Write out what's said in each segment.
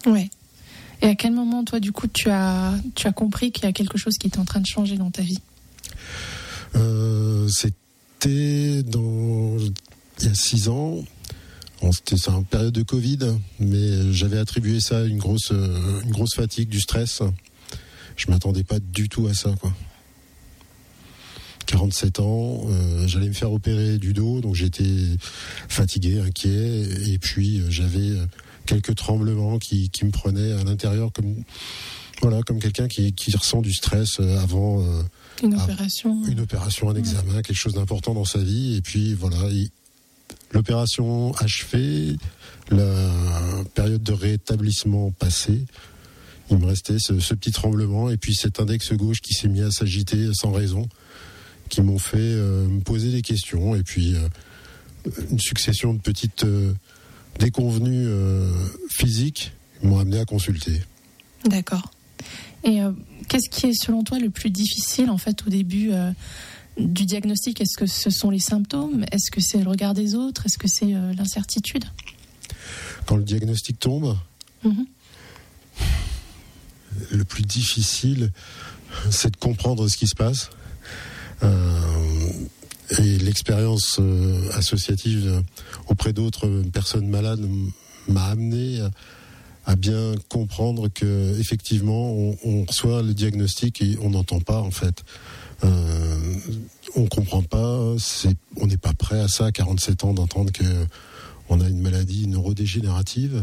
Ouais. Et à quel moment, toi, du coup, tu as compris qu'il y a quelque chose qui était en train de changer dans ta vie ? C'était il y a 6 ans. C'était en période de Covid, mais j'avais attribué ça à une grosse fatigue, du stress. Je m'attendais pas du tout à ça, quoi. 47 ans, j'allais me faire opérer du dos, donc j'étais fatigué, inquiet, et puis j'avais quelques tremblements qui me prenaient à l'intérieur comme quelqu'un qui ressent du stress avant une opération, un examen, quelque chose d'important dans sa vie, et puis voilà. L'opération achevée, la période de rétablissement passée, il me restait ce petit tremblement et puis cet index gauche qui s'est mis à s'agiter sans raison, qui m'ont fait me poser des questions, et puis une succession de petites déconvenues physiques m'ont amené à consulter. D'accord. Et qu'est-ce qui est selon toi le plus difficile en fait au début du diagnostic ? Est-ce que ce sont les symptômes ? Est-ce que c'est le regard des autres ? Est-ce que c'est l'incertitude ? Quand le diagnostic tombe, le plus difficile, c'est de comprendre ce qui se passe. Et l'expérience associative auprès d'autres personnes malades m'a amené à bien comprendre que effectivement on reçoit le diagnostic et on n'entend pas en fait. On comprend pas, on n'est pas prêt à ça à 47 ans d'entendre que on a une maladie neurodégénérative.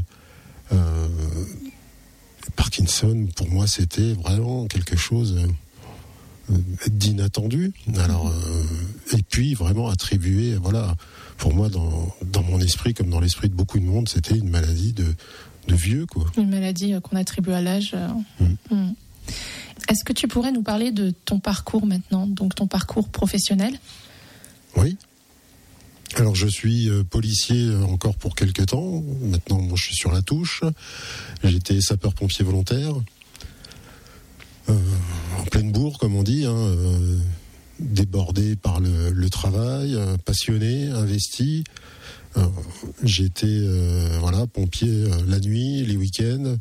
Parkinson, pour moi, c'était vraiment quelque chose d'inattendu. Alors, et puis vraiment attribué, voilà, pour moi, dans mon esprit, comme dans l'esprit de beaucoup de monde, c'était une maladie de vieux, quoi. Une maladie qu'on attribue à l'âge. Est-ce que tu pourrais nous parler de ton parcours maintenant, donc ton parcours professionnel ? Oui. Alors je suis policier encore pour quelques temps. Maintenant, je suis sur la touche. J'étais sapeur-pompier volontaire. En pleine bourre, comme on dit, débordé par le travail, passionné, investi. J'étais pompier la nuit, les week-ends.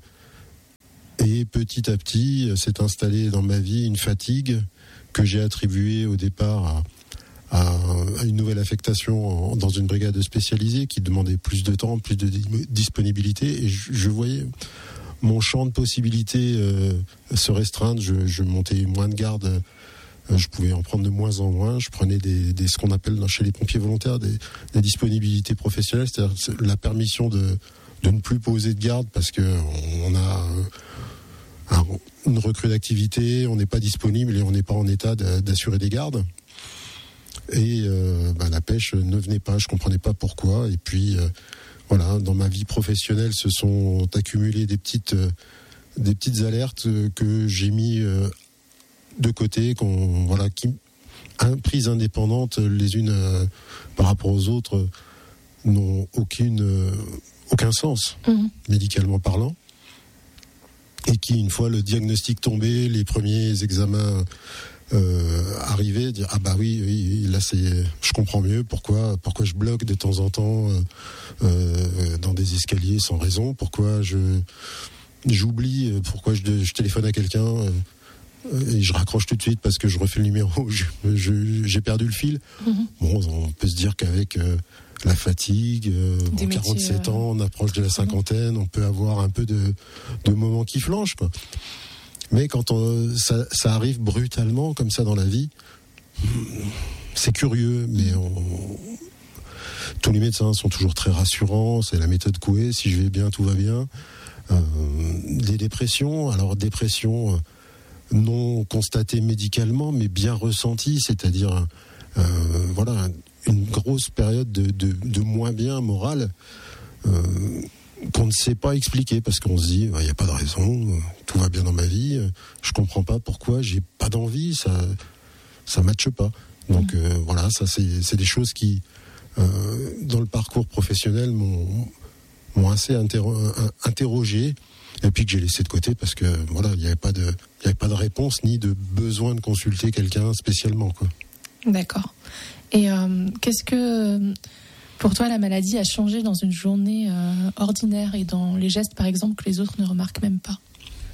Et petit à petit, s'est installée dans ma vie une fatigue que j'ai attribuée au départ à une nouvelle affectation dans une brigade spécialisée qui demandait plus de temps, plus de disponibilité. Et je voyais mon champ de possibilités se restreindre. Je montais moins de garde. Je pouvais en prendre de moins en moins. Je prenais ce qu'on appelle chez les pompiers volontaires des disponibilités professionnelles, c'est-à-dire la permission de ne plus poser de garde parce que on a une recrue d'activité, on n'est pas disponible et on n'est pas en état d'assurer des gardes. Et la pêche ne venait pas, je comprenais pas pourquoi. Et puis dans ma vie professionnelle se sont accumulées des petites alertes que j'ai mis de côté, qui prises indépendantes les unes par rapport aux autres n'ont aucun sens médicalement parlant. Et qui, une fois le diagnostic tombé, les premiers examens arrivaient, dire oui, là je comprends mieux pourquoi je bloque de temps en temps dans des escaliers sans raison, pourquoi j'oublie, pourquoi je téléphone à quelqu'un et je raccroche tout de suite parce que je refais le numéro, j'ai perdu le fil. Bon, on peut se dire qu'avec la fatigue, 47 ans, on approche de la cinquantaine, on peut avoir un peu de moments qui flanchent, quoi. Mais quand ça arrive brutalement comme ça dans la vie, c'est curieux, mais tous les médecins sont toujours très rassurants, c'est la méthode Coué, si je vais bien, tout va bien. Des dépressions, alors dépression non constatée médicalement, mais bien ressentie, c'est-à-dire une grosse période de moins bien moral qu'on ne sait pas expliquer parce qu'on se dit il n'y a pas de raison, tout va bien dans ma vie, je comprends pas pourquoi j'ai pas d'envie, ça matche pas. Donc ça c'est des choses qui dans le parcours professionnel m'ont assez interrogé et puis que j'ai laissé de côté parce que il n'y avait pas de réponse ni de besoin de consulter quelqu'un spécialement, quoi. D'accord. Et qu'est-ce que Pour toi, la maladie a changé dans une journée ordinaire et dans les gestes, par exemple, que les autres ne remarquent même pas.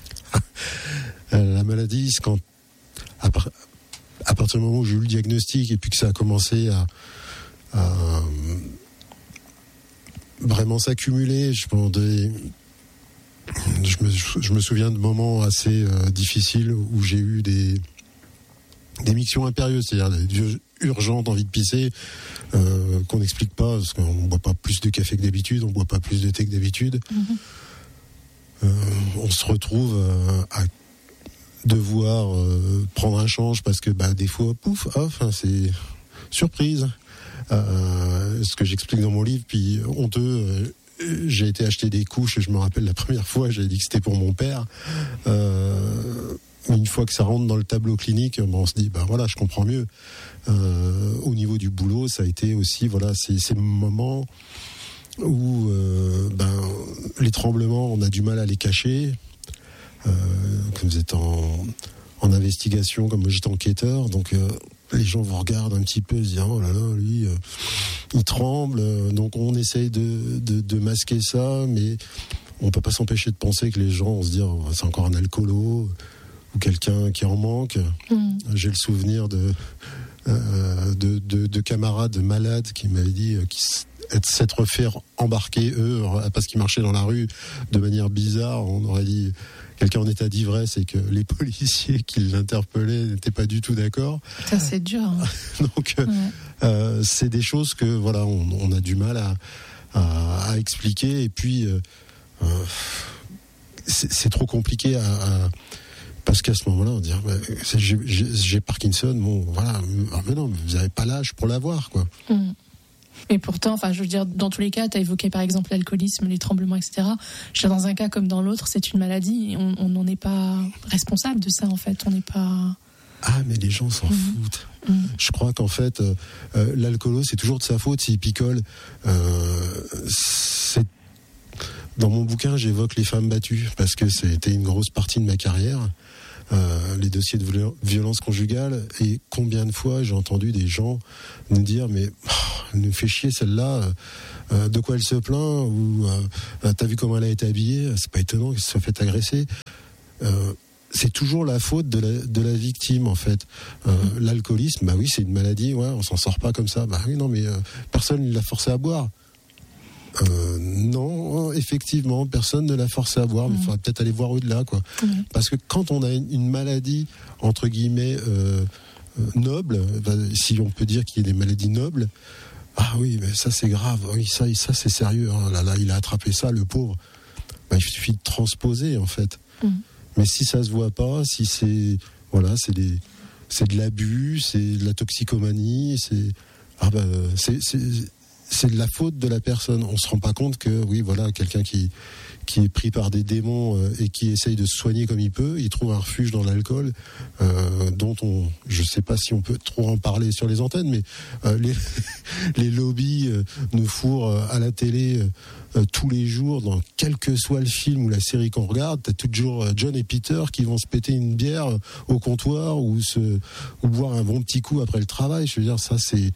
La maladie, c'est quand, à partir du moment où j'ai eu le diagnostic et puis que ça a commencé à vraiment s'accumuler, je me souviens de moments assez difficiles où j'ai eu des mictions impérieuses, c'est-à-dire des urgentes, envie de pisser, qu'on n'explique pas, parce qu'on ne boit pas plus de café que d'habitude, on ne boit pas plus de thé que d'habitude. On se retrouve à devoir prendre un change parce que des fois, pouf, off, c'est surprise. Ce que j'explique dans mon livre, puis honteux, j'ai été acheter des couches, je me rappelle la première fois, j'avais dit que c'était pour mon père. Une fois que ça rentre dans le tableau clinique, on se dit, je comprends mieux. Au niveau du boulot, ça a été aussi, ces moments où les tremblements, on a du mal à les cacher. Quand vous êtes en investigation, comme moi j'étais enquêteur, donc les gens vous regardent un petit peu, se disent oh là là, lui, il tremble. Donc on essaye de masquer ça, mais on peut pas s'empêcher de penser que les gens vont se dire c'est encore un alcoolo ou quelqu'un qui en manque. J'ai le souvenir de camarades malades qui m'avaient dit s'être fait embarquer eux parce qu'ils marchaient dans la rue de manière bizarre. On aurait dit quelqu'un en état d'ivresse et que les policiers qui l'interpellaient n'étaient pas du tout d'accord. Ça c'est dur. Hein. Donc c'est des choses que on a du mal à expliquer et puis c'est trop compliqué parce qu'à ce moment-là, on dit j'ai Parkinson, mais non, vous n'avez pas l'âge pour l'avoir, quoi. Et pourtant, je veux dire, dans tous les cas, tu as évoqué par exemple l'alcoolisme, les tremblements, etc. Dans un cas comme dans l'autre, c'est une maladie. On n'en est pas responsable de ça, en fait. On n'est pas... Ah, mais les gens s'en foutent. Je crois qu'en fait, l'alcoolo, c'est toujours de sa faute s'il picole. Dans mon bouquin, j'évoque les femmes battues parce que c'était une grosse partie de ma carrière. Les dossiers de violence conjugale, et combien de fois j'ai entendu des gens nous dire mais elle nous fait chier celle-là, de quoi elle se plaint, ou t'as vu comment elle a été habillée, c'est pas étonnant qu'elle se soit fait agresser. C'est toujours la faute de la victime en fait. L'alcoolisme, oui, c'est une maladie, on s'en sort pas comme ça. Oui, non, mais personne ne l'a forcé à boire. Non, effectivement, personne ne l'a forcé à boire, mais il faudrait peut-être aller voir au-delà, quoi. Parce que quand on a une maladie entre guillemets noble, si on peut dire qu'il y a des maladies nobles, ah oui, mais ça c'est grave, oui, ça c'est sérieux. Là, il a attrapé ça, le pauvre. Il suffit de transposer en fait. Mais si ça se voit pas, si c'est c'est de l'abus, c'est de la toxicomanie, c'est de la faute de la personne. On se rend pas compte que quelqu'un qui est pris par des démons et qui essaye de se soigner comme il peut, il trouve un refuge dans l'alcool, dont je sais pas si on peut trop en parler sur les antennes, mais les lobbies nous fourrent à la télé tous les jours, dans quel que soit le film ou la série qu'on regarde. T'as toujours John et Peter qui vont se péter une bière au comptoir ou boire un bon petit coup après le travail. Je veux dire, ça c'est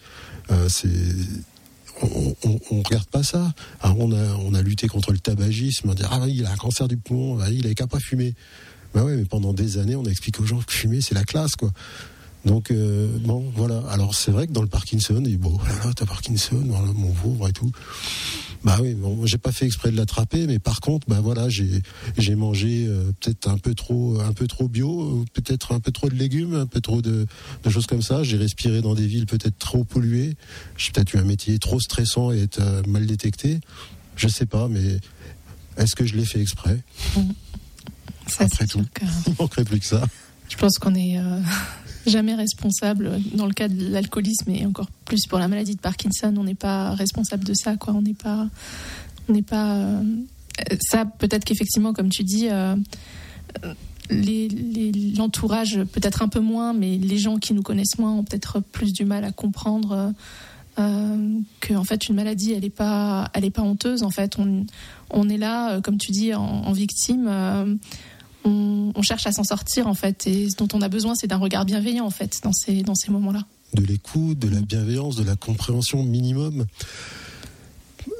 on regarde pas ça. Alors on a lutté contre le tabagisme, on dit il a un cancer du poumon, il avait qu'à pas fumer. Mais pendant des années on a expliqué aux gens que fumer c'est la classe, quoi. Donc voilà. Alors c'est vrai que dans le Parkinson, t'as Parkinson, mon pauvre et tout. J'ai pas fait exprès de l'attraper, mais par contre, j'ai mangé peut-être un peu trop bio, peut-être un peu trop de légumes, un peu trop de choses comme ça. J'ai respiré dans des villes peut-être trop polluées. J'ai peut-être eu un métier trop stressant et être mal détecté. Je sais pas, mais est-ce que je l'ai fait exprès ? Ça, après tout, il manquerait plus que ça. Je pense qu'on est jamais responsable dans le cas de l'alcoolisme, et encore plus pour la maladie de Parkinson. On n'est pas responsable de ça, quoi. On n'est pas ça. Peut-être qu'effectivement, comme tu dis, l'entourage peut-être un peu moins, mais les gens qui nous connaissent moins ont peut-être plus du mal à comprendre que en fait une maladie elle est pas honteuse. En fait, on est là, comme tu dis, en victime. On cherche à s'en sortir, en fait, et ce dont on a besoin, c'est d'un regard bienveillant, en fait, dans ces moments-là. De l'écoute, de la bienveillance, de la compréhension minimum.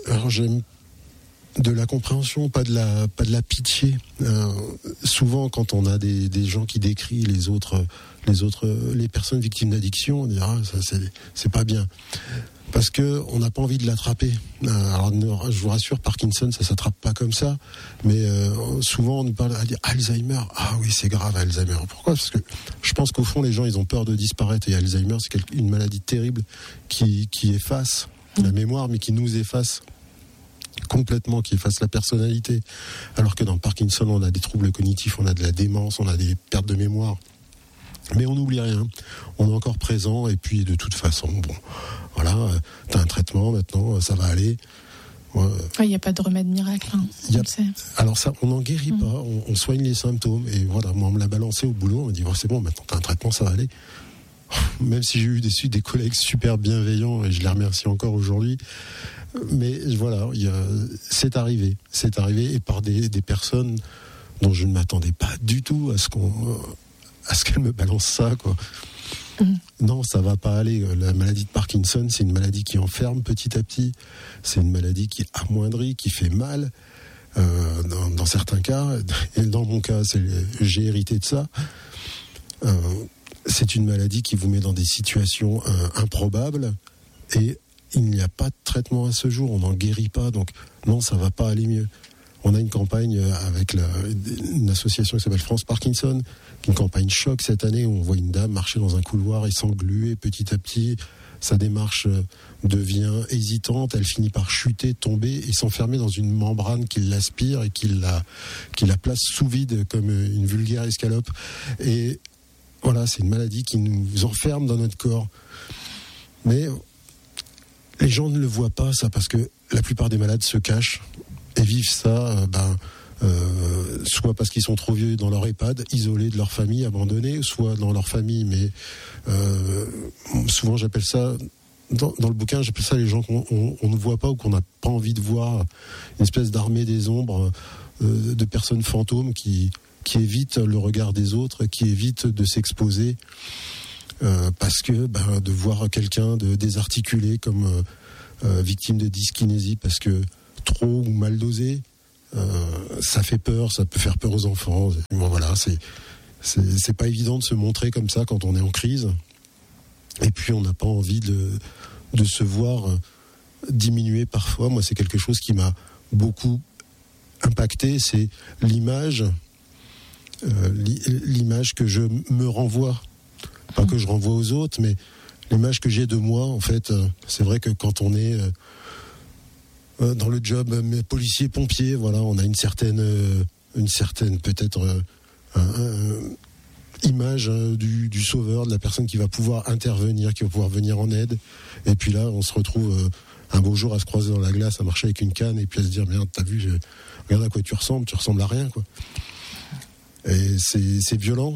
Alors j'aime de la compréhension, pas de la pitié. Souvent, quand on a des gens qui décrient les personnes victimes d'addiction, on dit ça c'est pas bien, parce que on n'a pas envie de l'attraper. Alors je vous rassure, Parkinson ça s'attrape pas comme ça, mais souvent on nous parle Alzheimer. Ah oui, c'est grave Alzheimer. Pourquoi ? Parce que je pense qu'au fond les gens ils ont peur de disparaître, et Alzheimer c'est une maladie terrible qui efface la mémoire, mais qui nous efface complètement, qui efface la personnalité. Alors que dans Parkinson, on a des troubles cognitifs, on a de la démence, on a des pertes de mémoire. Mais on n'oublie rien. On est encore présent, et puis de toute façon, bon, voilà, t'as un traitement maintenant, ça va aller. Il n'y a pas de remède miracle. Alors ça, on n'en guérit pas, on soigne les symptômes. Et voilà, moi on me l'a balancé au boulot, on m'a dit c'est bon, maintenant t'as un traitement, ça va aller. Même si j'ai eu des collègues super bienveillants, et je les remercie encore aujourd'hui. Mais voilà, c'est arrivé, et par des personnes dont je ne m'attendais pas du tout à ce qu'elles me balancent ça, quoi. Non, ça va pas aller. La maladie de Parkinson, c'est une maladie qui enferme petit à petit. C'est une maladie qui amoindrit, qui fait mal. Dans certains cas, et dans mon cas, j'ai hérité de ça. C'est une maladie qui vous met dans des situations improbables, et il n'y a pas de traitement à ce jour, on n'en guérit pas, donc non, ça va pas aller mieux. On a une campagne avec une association qui s'appelle France Parkinson, une campagne choc cette année, où on voit une dame marcher dans un couloir et s'engluer petit à petit. Sa démarche devient hésitante, elle finit par chuter, tomber et s'enfermer dans une membrane qui l'aspire et qui la place sous vide comme une vulgaire escalope. Et voilà, c'est une maladie qui nous enferme dans notre corps. Mais les gens ne le voient pas, ça, parce que la plupart des malades se cachent et vivent ça, soit parce qu'ils sont trop vieux dans leur EHPAD, isolés de leur famille, abandonnés, soit dans leur famille, mais souvent j'appelle ça, dans le bouquin, j'appelle ça les gens qu'on ne voit pas ou qu'on n'a pas envie de voir, une espèce d'armée des ombres, de personnes fantômes qui évitent le regard des autres, qui évitent de s'exposer. Parce que de voir quelqu'un de désarticulé comme victime de dyskinésie parce que trop ou mal dosé, ça fait peur, ça peut faire peur aux enfants. Bon, voilà, c'est pas évident de se montrer comme ça quand on est en crise, et puis on n'a pas envie de se voir diminuer parfois. Moi, c'est quelque chose qui m'a beaucoup impacté, c'est l'image que je me renvoie. Pas que je renvoie aux autres, mais l'image que j'ai de moi, en fait, c'est vrai que quand on est dans le job policier-pompier, voilà, on a une certaine peut-être image du sauveur, de la personne qui va pouvoir intervenir, qui va pouvoir venir en aide. Et puis là, on se retrouve un beau jour à se croiser dans la glace, à marcher avec une canne, et puis à se dire, merde, t'as vu, regarde à quoi tu ressembles à rien, quoi. Et c'est violent,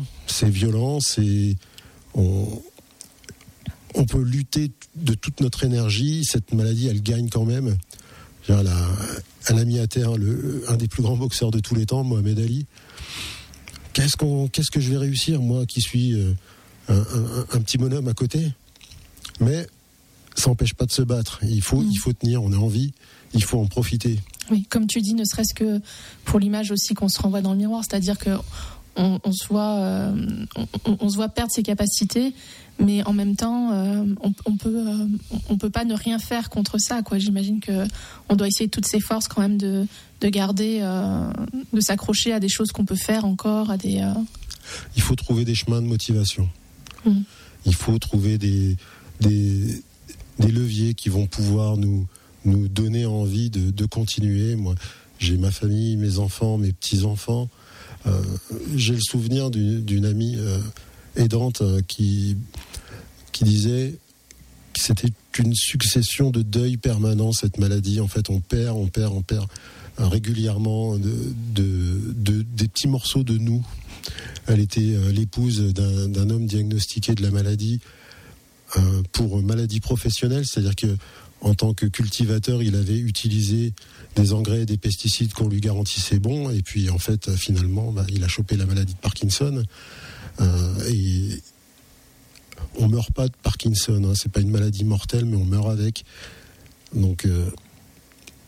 on peut lutter de toute notre énergie. Cette maladie, elle gagne quand même. Elle a mis à terre un des plus grands boxeurs de tous les temps, Mohamed Ali. Qu'est-ce que je vais réussir, moi qui suis un petit bonhomme à côté? Mais ça n'empêche pas de se battre. Il faut tenir, on est en vie, il faut en profiter. Oui, comme tu dis, ne serait-ce que pour l'image aussi qu'on se renvoie dans le miroir, c'est-à-dire que on se voit perdre ses capacités, mais en même temps, on peut pas ne rien faire contre ça, quoi. J'imagine que on doit essayer de toutes ses forces quand même de garder, de s'accrocher à des choses qu'on peut faire encore, à des. Il faut trouver des chemins de motivation. Il faut trouver des leviers qui vont pouvoir nous donner envie de continuer. Moi, j'ai ma famille, mes enfants, mes petits-enfants. J'ai le souvenir d'une amie aidante qui disait que c'était une succession de deuils permanents, cette maladie. En fait, on perd régulièrement des petits morceaux de nous. Elle était l'épouse d'un homme diagnostiqué de la maladie pour maladie professionnelle, c'est-à-dire que en tant que cultivateur, il avait utilisé des engrais et des pesticides qu'on lui garantissait bons, et puis en fait, finalement, il a chopé la maladie de Parkinson. Et on meurt pas de Parkinson, hein, c'est pas une maladie mortelle, mais on meurt avec. Donc,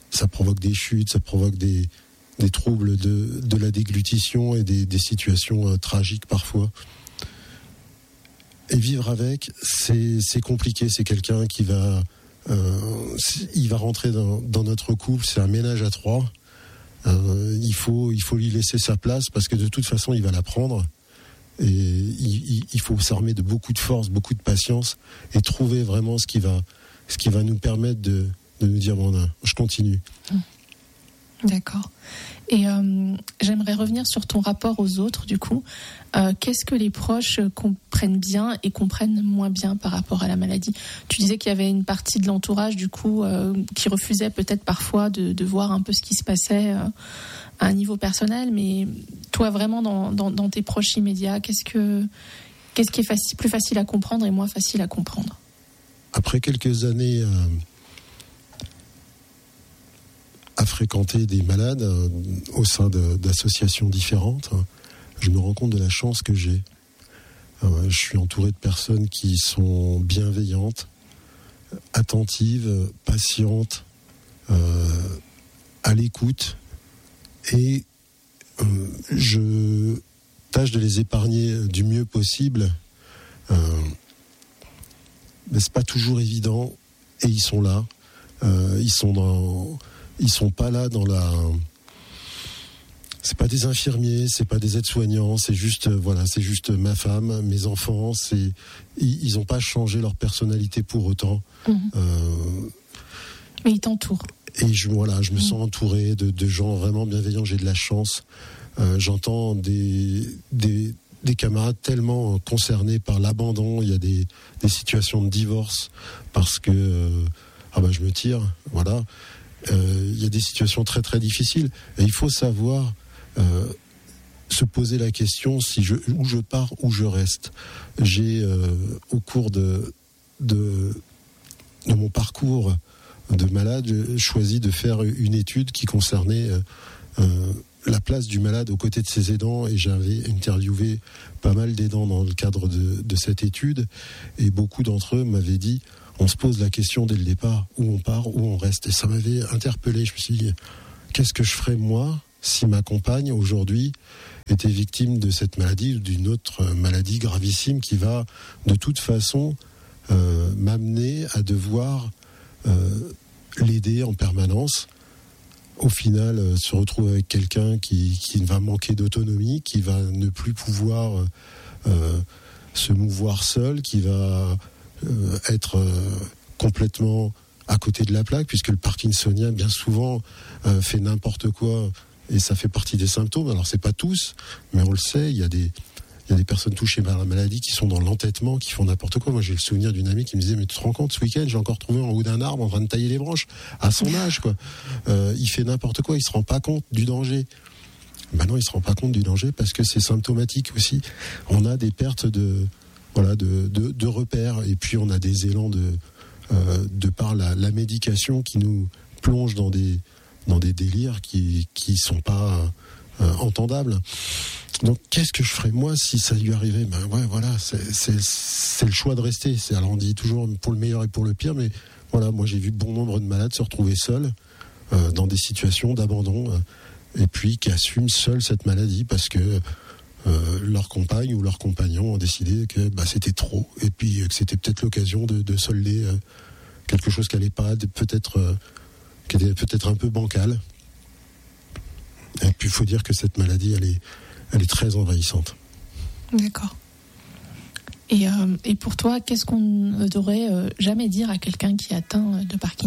ça provoque des chutes, ça provoque des troubles de la déglutition et des situations tragiques parfois. Et vivre avec, c'est compliqué. C'est quelqu'un qui va, il va rentrer dans notre couple. C'est un ménage à trois. Il faut lui laisser sa place parce que de toute façon, il va la prendre. Et il faut s'armer de beaucoup de force, beaucoup de patience et trouver vraiment ce qui va nous permettre de nous dire bon, je continue. D'accord. Et j'aimerais revenir sur ton rapport aux autres, du coup. Qu'est-ce que les proches comprennent bien et comprennent moins bien par rapport à la maladie ? Tu disais qu'il y avait une partie de l'entourage, du coup, qui refusait peut-être parfois de voir un peu ce qui se passait à un niveau personnel, mais toi, vraiment, dans tes proches immédiats, qu'est-ce qui est plus facile à comprendre et moins facile à comprendre ? Après quelques années à fréquenter des malades au sein d'associations différentes, je me rends compte de la chance que j'ai. Je suis entouré de personnes qui sont bienveillantes, attentives, patientes, à l'écoute, et je tâche de les épargner du mieux possible. Mais c'est pas toujours évident, et ils sont là. Ils sont pas là dans la. C'est pas des infirmiers, c'est pas des aides-soignants, c'est juste ma femme, mes enfants. Ils ont pas changé leur personnalité pour autant. Mais ils t'entourent. Et je me sens entouré de gens vraiment bienveillants. J'ai de la chance. J'entends des camarades tellement concernés par l'abandon. Il y a des situations de divorce parce que je me tire. Voilà. Il y a des situations très très difficiles. Et il faut savoir se poser la question où je pars, où je reste. J'ai au cours de mon parcours de malade choisi de faire une étude qui concernait la place du malade aux côtés de ses aidants, et j'avais interviewé pas mal d'aidants dans le cadre de cette étude, et beaucoup d'entre eux m'avaient dit on se pose la question dès le départ, où on part, où on reste, et ça m'avait interpellé. Je me suis dit qu'est-ce que je ferais moi si ma compagne aujourd'hui était victime de cette maladie ou d'une autre maladie gravissime qui va de toute façon m'amener à devoir l'aider en permanence. Au final, se retrouve avec quelqu'un qui va manquer d'autonomie, qui va ne plus pouvoir se mouvoir seul, qui va être complètement à côté de la plaque, puisque le parkinsonien, bien souvent, fait n'importe quoi, et ça fait partie des symptômes. Alors, c'est pas tous, mais on le sait, il y a des personnes touchées par la maladie qui sont dans l'entêtement, qui font n'importe quoi. Moi, j'ai le souvenir d'une amie qui me disait mais tu te rends compte, ce week-end, j'ai encore trouvé en haut d'un arbre en train de tailler les branches, à son âge, quoi. Il fait n'importe quoi, il se rend pas compte du danger. Non, il se rend pas compte du danger parce que c'est symptomatique aussi. On a des pertes de repères, et puis on a des élans de par la médication qui nous plonge dans des délires qui sont pas entendables. Donc qu'est-ce que je ferais moi si ça lui arrivait ? C'est le choix de rester. Alors on dit toujours pour le meilleur et pour le pire, mais voilà, moi j'ai vu bon nombre de malades se retrouver seuls dans des situations d'abandon, et puis qui assument seuls cette maladie parce que leur compagne ou leur compagnon ont décidé que c'était trop, et puis que c'était peut-être l'occasion de solder quelque chose qui allait pas, qui était peut-être un peu bancal. Et puis il faut dire que cette maladie, elle est très envahissante. D'accord. Et pour toi, qu'est-ce qu'on ne devrait jamais dire à quelqu'un qui est atteint de Parkinson ?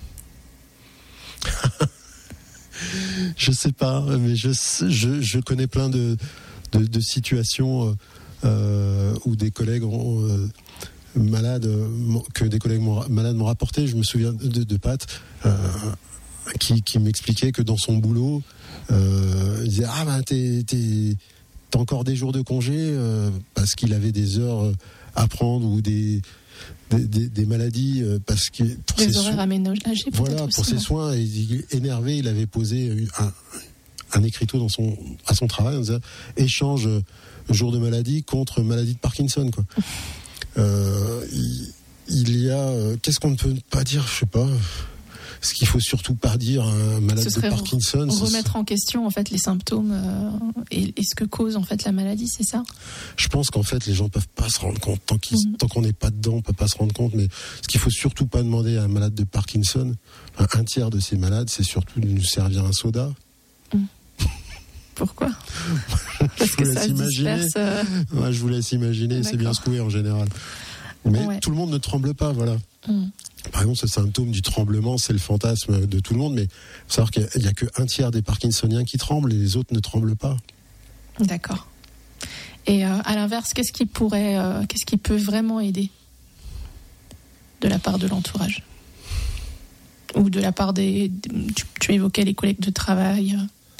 Je sais pas, mais je connais plein de situations où des collègues malades m'ont rapporté. Je me souviens de Pat qui m'expliquait que dans son boulot, il disait t'as encore des jours de congé, parce qu'il avait des heures à prendre, ou des maladies, parce que pour des horaires aménagés, voilà, pour ses soins. Et énervé, il avait posé un écriteau à son travail en disant échange jour de maladie contre maladie de Parkinson, quoi. Il y a qu'est-ce qu'on ne peut pas dire, je sais pas. ce qu'il faut surtout pas dire à un malade de Parkinson. Remettre en question en fait les symptômes et ce que cause en fait la maladie, c'est ça? Je pense qu'en fait les gens peuvent pas se rendre compte tant qu'on n'est pas dedans, on peut pas se rendre compte. Mais ce qu'il faut surtout pas demander à un malade de Parkinson, un tiers de ces malades, c'est surtout de nous servir un soda. Pourquoi? Parce que ça disperse. Ouais, je vous laisse imaginer. D'accord. C'est bien secoué en général. Mais tout le monde ne tremble pas, voilà. Par exemple, ce symptôme du tremblement, c'est le fantasme de tout le monde, mais il faut savoir qu'il n'y a qu'un tiers des Parkinsoniens qui tremblent et les autres ne tremblent pas. D'accord. Et à l'inverse, qu'est-ce qui peut vraiment aider de la part de l'entourage? Ou de la part tu évoquais les collègues de travail.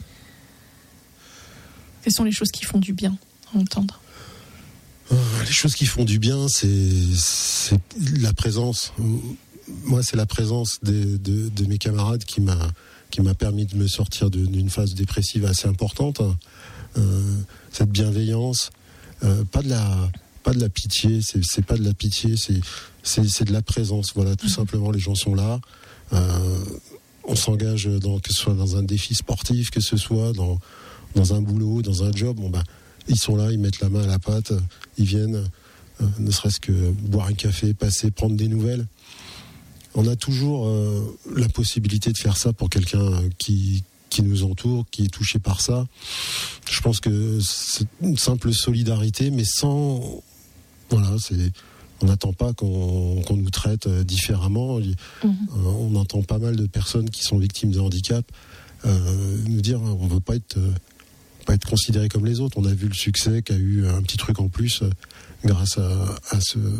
Quelles sont les choses qui font du bien à entendre? Les choses qui font du bien, c'est la présence. Moi, c'est la présence de mes camarades qui m'a permis de me sortir d'une phase dépressive assez importante. Cette bienveillance, pas de la pitié, c'est pas de la pitié, c'est de la présence. Voilà, tout simplement, les gens sont là. On s'engage que ce soit dans un défi sportif, que ce soit dans un boulot, dans un job. Ils sont là, ils mettent la main à la pâte, ils viennent, ne serait-ce que boire un café, passer, prendre des nouvelles. On a toujours la possibilité de faire ça pour quelqu'un qui nous entoure, qui est touché par ça. Je pense que c'est une simple solidarité, mais sans... Voilà, on n'attend pas qu'on nous traite différemment. On entend pas mal de personnes qui sont victimes de handicap nous dire on ne veut pas être considéré comme les autres. On a vu le succès qu'a eu un petit truc en plus grâce à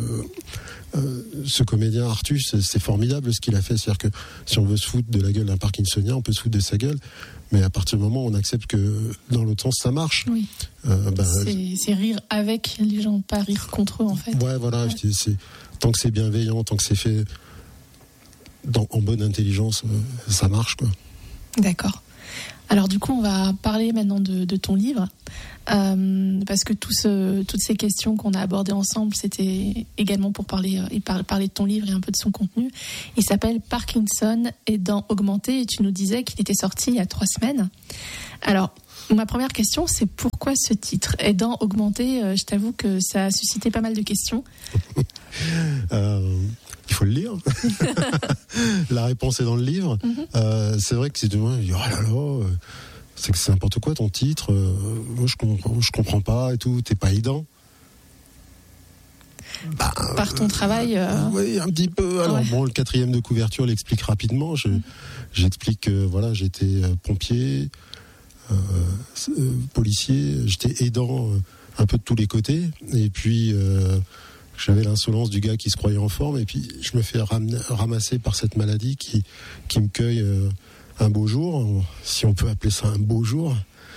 ce comédien Artus. C'est formidable ce qu'il a fait. C'est-à-dire que si on veut se foutre de la gueule d'un Parkinsonien, on peut se foutre de sa gueule, mais à partir du moment où on accepte que dans l'autre sens ça marche. Oui. C'est rire avec les gens, pas rire contre eux en fait. Ouais, voilà. Tant que c'est bienveillant, tant que c'est fait en bonne intelligence, ça marche, quoi. D'accord. Alors du coup, on va parler maintenant de ton livre, parce que toutes ces questions qu'on a abordées ensemble, c'était également pour parler de ton livre et un peu de son contenu. Il s'appelle Parkinson, aidant augmenté, et tu nous disais qu'il était sorti il y a 3 semaines. Alors, ma première question, c'est pourquoi ce titre, aidant augmenté? Je t'avoue que ça a suscité pas mal de questions. Il faut le lire. La réponse est dans le livre. C'est vrai que c'est de moi, oh là là, c'est que c'est n'importe quoi ton titre. Moi, je comprends pas et tout. T'es pas aidant. Par ton travail. Oui, un petit peu. Alors bon, le 4e de couverture l'explique rapidement. J'explique que voilà, j'étais pompier, policier, j'étais aidant un peu de tous les côtés. Et puis j'avais l'insolence du gars qui se croyait en forme, et puis je me fais ramasser par cette maladie qui me cueille un beau jour, si on peut appeler ça un beau jour.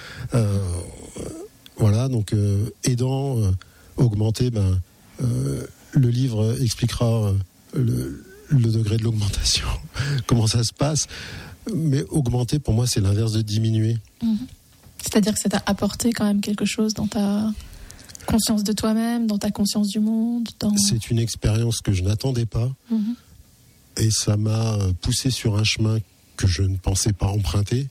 Voilà, donc aidant, augmenté, le livre expliquera le degré de l'augmentation, comment ça se passe. Mais augmenter, pour moi, c'est l'inverse de diminuer. C'est-à-dire que ça t'a apporté quand même quelque chose dans ta conscience de toi-même, dans ta conscience du monde. C'est une expérience que je n'attendais pas. Et ça m'a poussé sur un chemin que je ne pensais pas emprunter.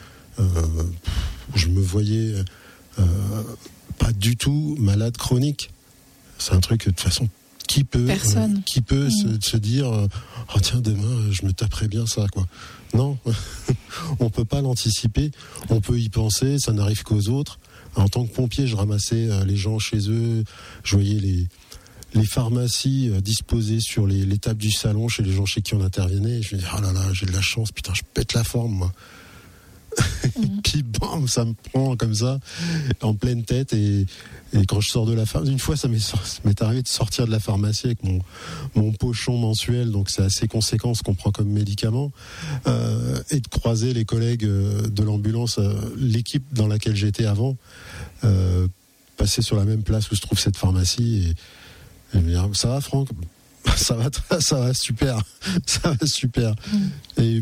Je me voyais pas du tout malade chronique. C'est un truc, de toute façon, qui peut se dire oh tiens, demain je me taperai bien ça, quoi. Non, on peut pas l'anticiper, on peut y penser, ça n'arrive qu'aux autres. En tant que pompier, je ramassais les gens chez eux, je voyais les pharmacies disposées sur les tables du salon chez les gens chez qui on intervenait, et je me disais oh là là, j'ai de la chance, putain, je pète la forme, moi. Puis bam, ça me prend comme ça en pleine tête, et quand je sors de la pharmacie, une fois ça m'est arrivé de sortir de la pharmacie avec mon pochon mensuel, donc c'est assez conséquent ce qu'on prend comme médicament, et de croiser les collègues de l'ambulance, l'équipe dans laquelle j'étais avant, passer sur la même place où se trouve cette pharmacie, et me dire ça va Franck, ça va super, ça va super. Et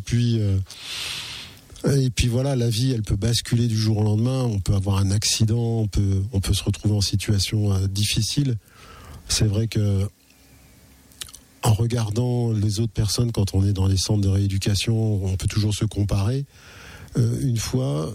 puis voilà, la vie, elle peut basculer du jour au lendemain. On peut avoir un accident, on peut se retrouver en situation difficile. C'est vrai que en regardant les autres personnes, quand on est dans les centres de rééducation, on peut toujours se comparer. Une fois,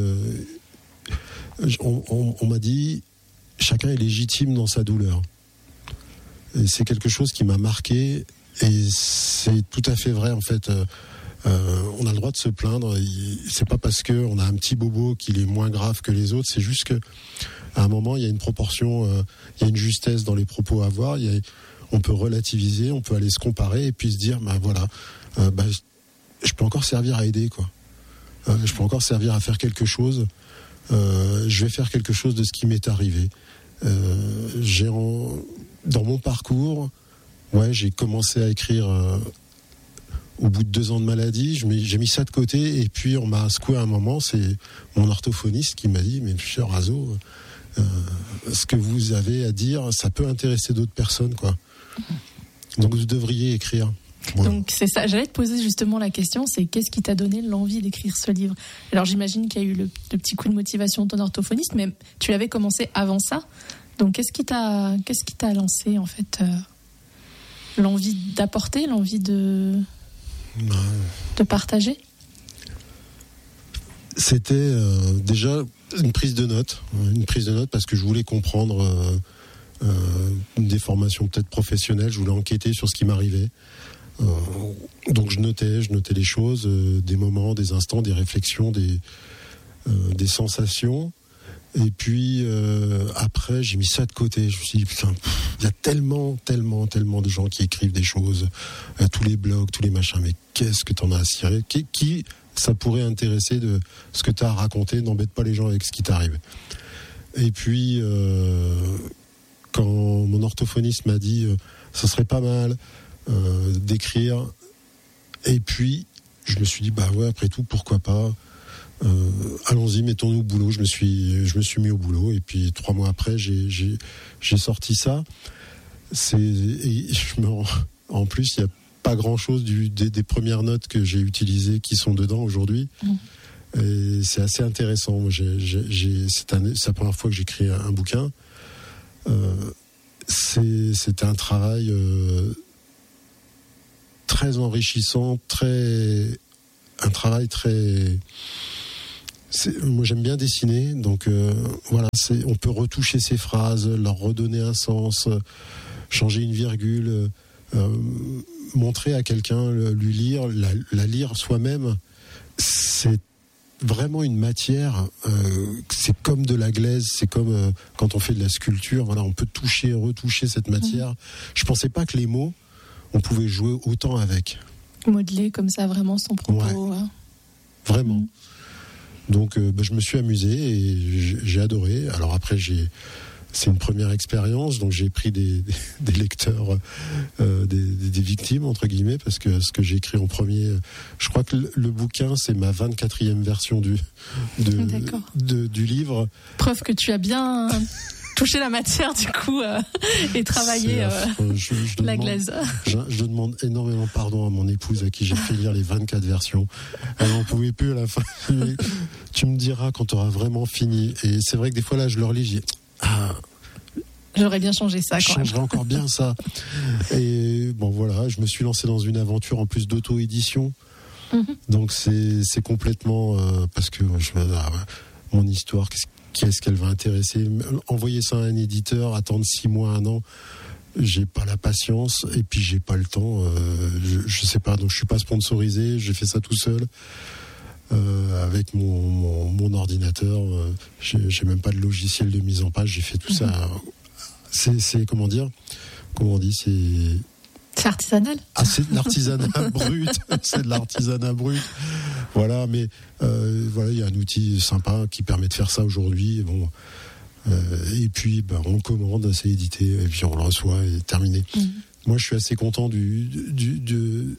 on m'a dit, chacun est légitime dans sa douleur. Et c'est quelque chose qui m'a marqué, et c'est tout à fait vrai en fait. On a le droit de se plaindre. C'est pas parce qu'on a un petit bobo qu'il est moins grave que les autres. C'est juste que à un moment, il y a une proportion, il y a une justesse dans les propos à avoir. On peut relativiser, on peut aller se comparer et puis se dire, voilà, je peux encore servir à aider, quoi. Je peux encore servir à faire quelque chose. Je vais faire quelque chose de ce qui m'est arrivé. Dans mon parcours, j'ai commencé à écrire au bout de 2 ans de maladie. J'ai mis ça de côté et puis on m'a secoué à un moment. C'est mon orthophoniste qui m'a dit, mais cher Razo, ce que vous avez à dire, ça peut intéresser d'autres personnes, quoi. Donc vous devriez écrire. Voilà. Donc c'est ça, j'allais te poser justement la question, c'est qu'est-ce qui t'a donné l'envie d'écrire ce livre? Alors j'imagine qu'il y a eu le petit coup de motivation de ton orthophoniste, mais tu l'avais commencé avant ça. Donc qu'est-ce qui t'a lancé en fait, l'envie d'apporter, l'envie de partager? C'était déjà une prise de notes parce que je voulais comprendre des formations peut-être professionnelles, je voulais enquêter sur ce qui m'arrivait. Donc je notais les choses, des moments, des instants, des réflexions, des sensations. Et puis après, j'ai mis ça de côté. Je me suis dit, putain, il y a tellement de gens qui écrivent des choses, tous les blogs, tous les machins, mais qu'est-ce que t'en as à cirer? Qui ça pourrait intéresser de ce que t'as à raconter? N'embête pas les gens avec ce qui t'arrive. Et puis, quand mon orthophoniste m'a dit, ça serait pas mal d'écrire, et puis je me suis dit, après tout, pourquoi pas, allons-y, mettons-nous au boulot. Je me suis mis au boulot, et puis 3 mois après, j'ai sorti ça. En plus, il y a pas grand-chose des premières notes que j'ai utilisées qui sont dedans aujourd'hui. Et c'est assez intéressant. Moi, c'est la première fois que j'écris un bouquin. C'était un travail très enrichissant, un travail très... Moi, j'aime bien dessiner, donc on peut retoucher ces phrases, leur redonner un sens, changer une virgule, montrer à quelqu'un, lui lire, la lire soi-même. C'est vraiment une matière, c'est comme de la glaise, c'est comme quand on fait de la sculpture, on peut toucher, retoucher cette matière. Je pensais pas que les mots, on pouvait jouer autant avec. Modeler comme ça vraiment son propos. Ouais. Vraiment. Donc je me suis amusé et j'ai adoré. Alors après, c'est une première expérience, donc j'ai pris des lecteurs, des victimes entre guillemets, parce que ce que j'ai écrit en premier, je crois que le bouquin, c'est ma 24e version du livre. Preuve que tu as bien touché la matière du coup et travaillé la glaise. Je demande énormément pardon à mon épouse à qui j'ai fait lire les 24 versions. Elle n'en pouvait plus à la fin. Tu me diras quand tu auras vraiment fini. Et c'est vrai que des fois là, je le relis, je dis j'aurais bien changé ça. Je changerais encore bien ça. Et bon voilà, je me suis lancé dans une aventure en plus d'auto-édition. Donc c'est complètement parce que mon histoire, qu'est-ce qu'elle va intéresser? Envoyer ça à un éditeur, attendre 6 mois, 1 an, j'ai pas la patience et puis j'ai pas le temps. Je sais pas, donc je suis pas sponsorisé, j'ai fait ça tout seul. Avec mon ordinateur, j'ai même pas de logiciel de mise en page, j'ai fait tout ça. C'est comment on dit, c'est artisanal. C'est de l'artisanat brut. C'est de l'artisanat brut. Voilà, mais il y a un outil sympa qui permet de faire ça aujourd'hui. Bon, et puis on commande, c'est édité, et puis on le reçoit et terminé. Moi, je suis assez content de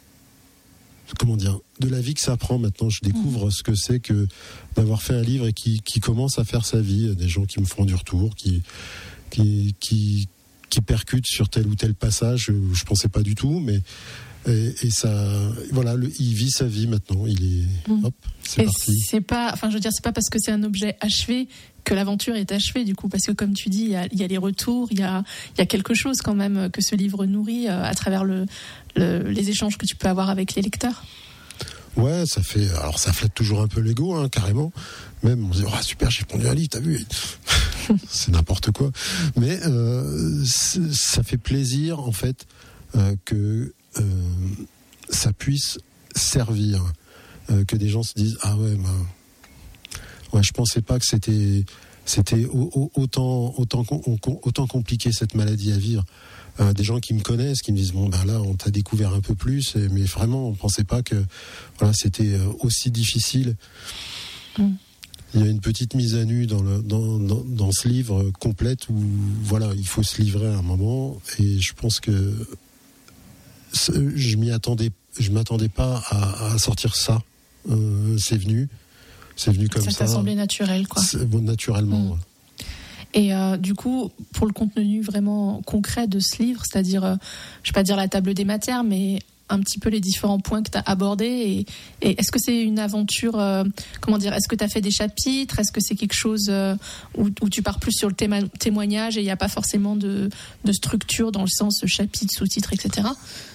la vie que ça prend maintenant. Je découvre ce que c'est que d'avoir fait un livre et qui commence à faire sa vie. Des gens qui me font du retour, qui percutent sur tel ou tel passage. Je pensais pas du tout, mais Et ça, voilà, il vit sa vie maintenant. Il est, hop, c'est parti. C'est pas parce que c'est un objet achevé que l'aventure est achevée, du coup, parce que comme tu dis, il y a les retours, il y a quelque chose quand même que ce livre nourrit à travers les échanges que tu peux avoir avec les lecteurs. Ouais, ça flatte toujours un peu l'ego, hein, carrément. Même on se dit, oh super, j'ai pondu un livre, t'as vu? C'est n'importe quoi. Mais ça fait plaisir en fait que ça puisse servir, que des gens se disent, ah ouais, ouais, je pensais pas que c'était autant compliqué cette maladie à vivre. Des gens qui me connaissent, qui me disent bon ben là on t'a découvert un peu plus, mais vraiment on pensait pas que voilà c'était aussi difficile. Il y a une petite mise à nu dans ce livre complète où voilà il faut se livrer à un moment, et je pense que je m'attendais pas à sortir ça. C'est venu comme ça. Ça t'a semblé naturel, quoi. Naturellement. Ouais. Et du coup, pour le contenu vraiment concret de ce livre, c'est-à-dire, je vais pas dire la table des matières, mais un petit peu les différents points que tu as abordés. Et est-ce que c'est une aventure, est-ce que tu as fait des chapitres? Est-ce que c'est quelque chose où tu pars plus sur le témoignage et il n'y a pas forcément de structure dans le sens chapitre, sous-titre, etc.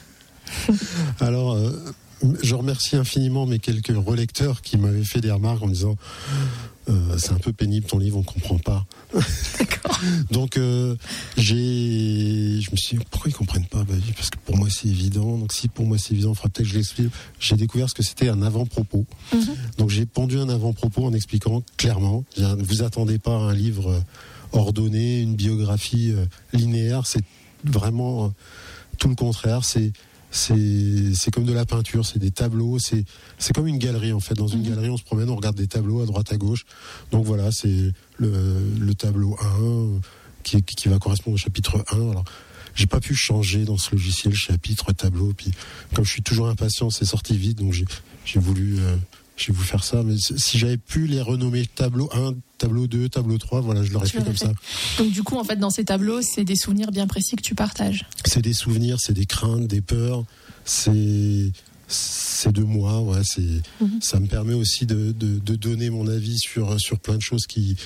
Alors, je remercie infiniment mes quelques relecteurs qui m'avaient fait des remarques en me disant c'est un peu pénible ton livre, on comprend pas. D'accord. Donc je me suis dit pourquoi ils comprennent pas? Parce que pour moi c'est évident. Donc si pour moi c'est évident, il faudra peut-être que je l'explique. J'ai découvert ce que c'était un avant-propos. Donc j'ai pondu un avant-propos en expliquant clairement. Ne vous attendez pas à un livre ordonné, une biographie linéaire. C'est vraiment tout le contraire. C'est comme de la peinture, c'est des tableaux, c'est comme une galerie en fait. Dans une galerie, on se promène, on regarde des tableaux à droite à gauche. Donc voilà, c'est le tableau 1 qui va correspondre au chapitre 1. Alors, j'ai pas pu changer dans ce logiciel chapitre, tableau. Puis comme je suis toujours impatient, c'est sorti vite, donc j'ai voulu faire ça. Mais si j'avais pu les renommer tableau 1, tableau 2, tableau 3, voilà, je l'aurais fait comme ça. Donc du coup, en fait, dans ces tableaux, c'est des souvenirs bien précis que tu partages. C'est des souvenirs, c'est des craintes, des peurs, c'est de moi, ouais. Ça me permet aussi de donner mon avis sur plein de choses qui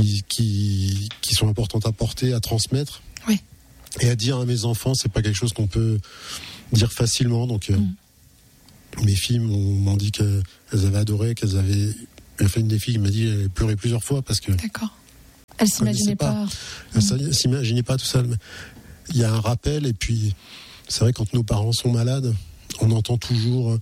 sont importantes à porter, à transmettre. Oui. Et à dire à mes enfants, c'est pas quelque chose qu'on peut dire facilement. Donc mes filles m'ont dit qu'elles avaient adoré, qu'elles avaient. Il y a une des filles qui m'a dit qu'elle avait pleuré plusieurs fois parce que. D'accord. Elle s'imaginaient pas. Elle s'imaginait pas tout ça. Il y a un rappel, et puis c'est vrai, quand nos parents sont malades, on entend toujours.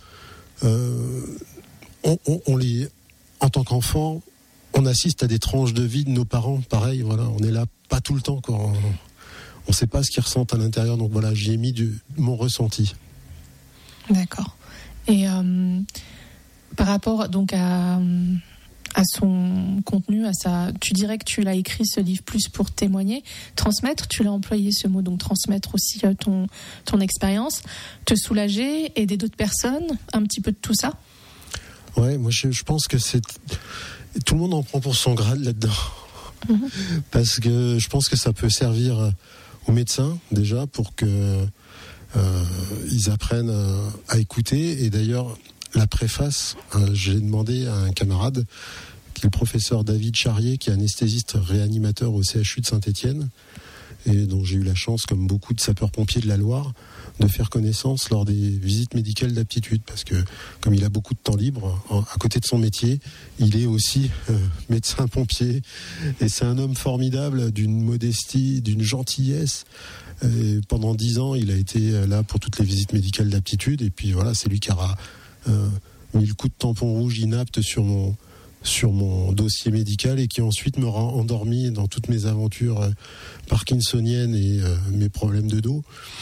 On les, en tant qu'enfant, on assiste à des tranches de vie de nos parents. Pareil, voilà, on est là pas tout le temps, quoi. On sait pas ce qu'ils ressentent à l'intérieur. Donc voilà, j'y ai mis mon ressenti. D'accord. Et par rapport donc à son contenu, tu dirais que tu l'as écrit ce livre plus pour témoigner, transmettre, tu l'as employé ce mot, donc transmettre aussi ton expérience, te soulager, aider d'autres personnes, un petit peu de tout ça. Ouais, moi je pense que tout le monde en prend pour son grade là-dedans. Parce que je pense que ça peut servir aux médecins déjà pour que ils apprennent à écouter. Et d'ailleurs, la préface, j'ai demandé à un camarade qui est le professeur David Charrier, qui est anesthésiste réanimateur au CHU de Saint-Étienne, et dont j'ai eu la chance, comme beaucoup de sapeurs-pompiers de la Loire, de faire connaissance lors des visites médicales d'aptitude, parce que comme il a beaucoup de temps libre, à côté de son métier, il est aussi médecin-pompier, et c'est un homme formidable, d'une modestie, d'une gentillesse. Et pendant 10 ans, il a été là pour toutes les visites médicales d'aptitude, et puis voilà, c'est lui qui aura mis le coup de tampon rouge inapte sur mon dossier médical, et qui ensuite me rend endormi dans toutes mes aventures parkinsoniennes et mes problèmes de dos.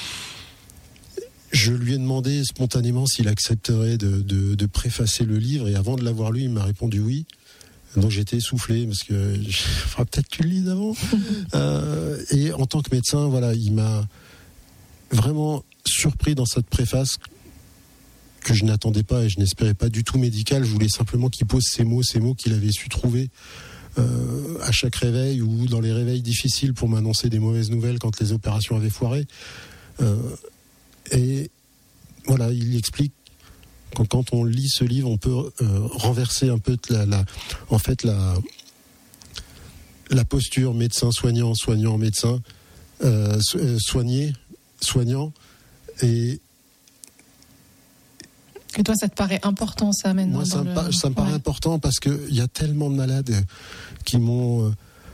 Je lui ai demandé spontanément s'il accepterait de préfacer le livre, et avant de l'avoir lu, il m'a répondu oui. Donc j'étais essoufflé, parce que il faudra peut-être que tu le lises avant. Et en tant que médecin, voilà, il m'a vraiment surpris dans cette préface que je n'attendais pas et je n'espérais pas du tout médical. Je voulais simplement qu'il pose ces mots qu'il avait su trouver à chaque réveil, ou dans les réveils difficiles pour m'annoncer des mauvaises nouvelles quand les opérations avaient foiré. Et voilà, il explique quand on lit ce livre, on peut renverser un peu la posture médecin-soignant, soignant-médecin, soignant. Et toi, ça te paraît important, ça, maintenant? Moi, ça me paraît important parce qu'il y a tellement de malades qui m'ont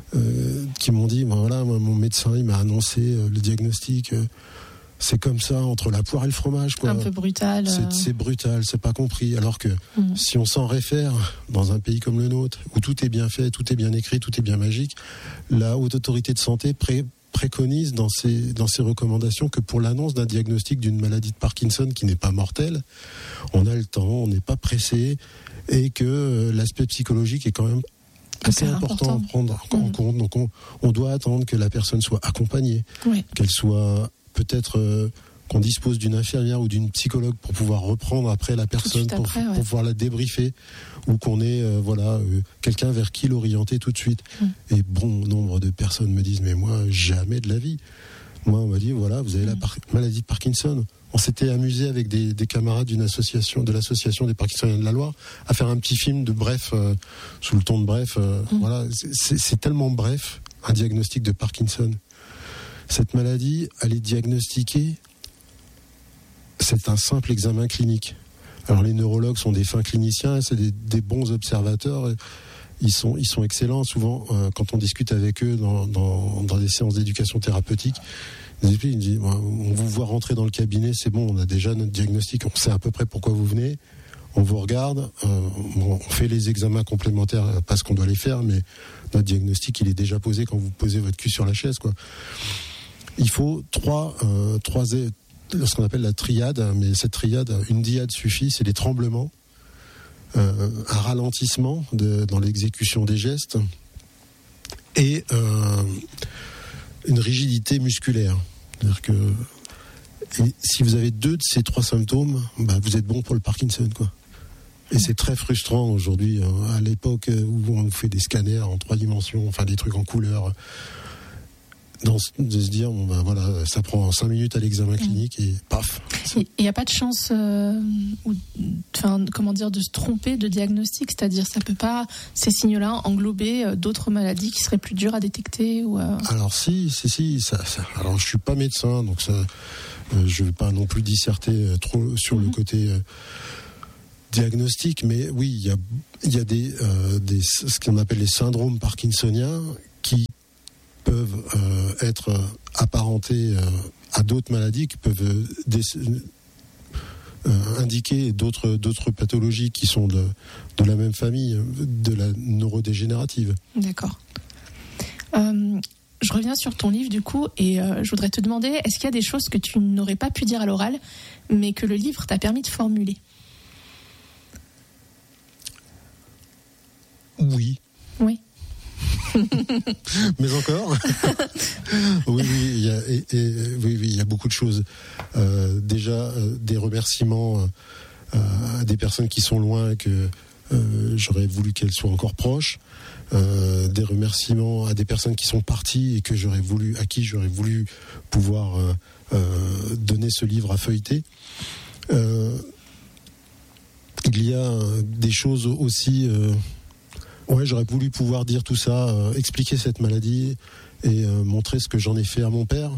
dit, voilà, mon médecin, il m'a annoncé le diagnostic. C'est comme ça, entre la poire et le fromage, quoi. Un peu brutal. C'est brutal, c'est pas compris. Alors que si on s'en réfère dans un pays comme le nôtre, où tout est bien fait, tout est bien écrit, tout est bien magique, la Haute Autorité de Santé préconise dans ses recommandations que pour l'annonce d'un diagnostic d'une maladie de Parkinson qui n'est pas mortelle, on a le temps, on n'est pas pressé, et que l'aspect psychologique est quand même assez important à prendre en compte. Donc on doit attendre que la personne soit accompagnée, qu'elle soit peut-être qu'on dispose d'une infirmière ou d'une psychologue pour pouvoir reprendre après la personne, pour pouvoir la débriefer, ou qu'on ait quelqu'un vers qui l'orienter tout de suite. Et bon nombre de personnes me disent, mais moi, jamais de la vie. Moi, on m'a dit, voilà, vous avez la maladie de Parkinson. On s'était amusé avec des camarades de l'association des Parkinsoniens de la Loire à faire un petit film de bref, sous le ton de bref. Voilà, c'est tellement bref, un diagnostic de Parkinson. Cette maladie, elle est diagnostiquée, c'est un simple examen clinique. Alors les neurologues sont des fins cliniciens, c'est des bons observateurs, ils sont excellents. Souvent, quand on discute avec eux dans des séances d'éducation thérapeutique, ils disent, on vous voit rentrer dans le cabinet, c'est bon, on a déjà notre diagnostic, on sait à peu près pourquoi vous venez, on vous regarde, on fait les examens complémentaires parce qu'on doit les faire, mais notre diagnostic, il est déjà posé quand vous posez votre cul sur la chaise, quoi. Il faut ce qu'on appelle la triade, mais cette triade, une diade suffit, c'est les tremblements, un ralentissement dans l'exécution des gestes et une rigidité musculaire. C'est-à-dire que si vous avez 2 de ces 3 symptômes, vous êtes bon pour le Parkinson, quoi. Et c'est très frustrant aujourd'hui, à l'époque où on fait des scanners en 3 dimensions, enfin des trucs en couleur, de se dire, ça prend 5 minutes à l'examen clinique et paf. Il n'y a pas de chance de se tromper de diagnostic, c'est-à-dire ça peut pas, ces signaux-là, englober d'autres maladies qui seraient plus dures à détecter ou Alors si, alors je suis pas médecin, donc ça, je vais pas non plus disserter trop sur le côté diagnostic, mais oui, il y a des ce qu'on appelle les syndromes parkinsoniens qui peuvent être apparentés à d'autres maladies, qui peuvent indiquer d'autres pathologies qui sont de la même famille, de la neurodégénérative. D'accord. Je reviens sur ton livre du coup, et je voudrais te demander, est-ce qu'il y a des choses que tu n'aurais pas pu dire à l'oral, mais que le livre t'a permis de formuler? Oui. Mais encore. Oui, il y a beaucoup de choses. Déjà, des remerciements à des personnes qui sont loin et que j'aurais voulu qu'elles soient encore proches. Des remerciements à des personnes qui sont parties et à qui j'aurais voulu pouvoir donner ce livre à feuilleter. Il y a des choses aussi. J'aurais voulu pouvoir dire tout ça, expliquer cette maladie et montrer ce que j'en ai fait à mon père.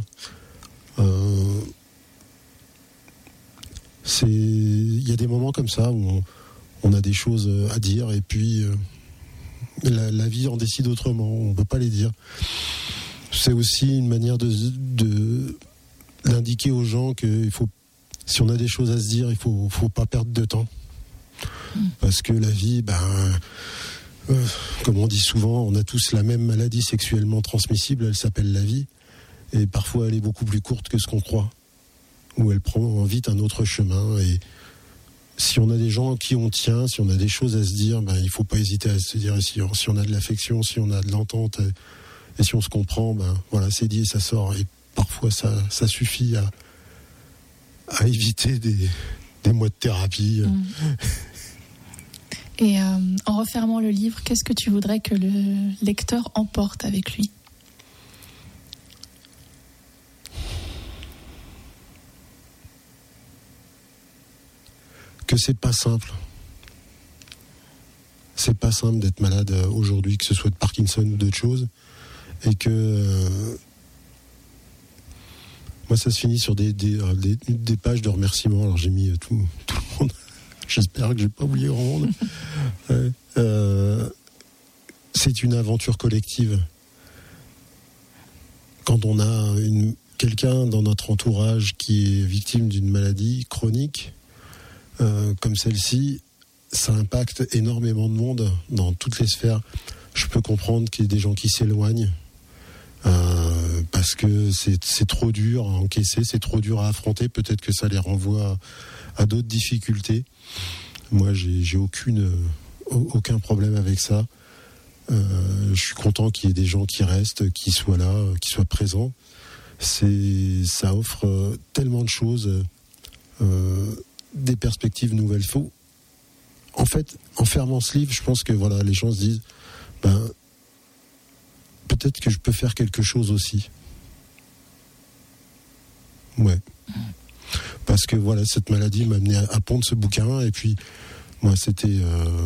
Il y a des moments comme ça où on a des choses à dire et puis la vie en décide autrement, on ne peut pas les dire. C'est aussi une manière d'indiquer aux gens que si on a des choses à se dire, il faut pas perdre de temps. Parce que la vie, comme on dit souvent, on a tous la même maladie sexuellement transmissible, elle s'appelle la vie, et parfois elle est beaucoup plus courte que ce qu'on croit, ou elle prend vite un autre chemin, et si on a des gens à qui on tient, si on a des choses à se dire, il ne faut pas hésiter à se dire, si on a de l'affection, si on a de l'entente, et si on se comprend, c'est dit et ça sort, et parfois ça suffit à éviter des mois de thérapie. Et en refermant le livre, qu'est-ce que tu voudrais que le lecteur emporte avec lui? que c'est pas simple. C'est pas simple d'être malade aujourd'hui, que ce soit de Parkinson ou d'autres choses, et que moi ça se finit sur des pages de remerciements. Alors j'ai mis tout le monde. J'espère que j'ai pas oublié grand monde. C'est une aventure collective. Quand on a quelqu'un dans notre entourage qui est victime d'une maladie chronique comme celle-ci, ça impacte énormément de monde dans toutes les sphères. Je peux comprendre qu'il y ait des gens qui s'éloignent parce que c'est trop dur à encaisser, c'est trop dur à affronter. Peut-être que ça les renvoie à d'autres difficultés. Moi, j'ai aucun problème avec ça. Je suis content qu'il y ait des gens qui restent, qui soient là, qui soient présents. Ça offre tellement de choses, des perspectives nouvelles. En fait, en fermant ce livre, je pense que voilà, les gens se disent, peut-être que je peux faire quelque chose aussi. Ouais. Parce que voilà, cette maladie m'a amené à pondre ce bouquin, et puis moi, c'était,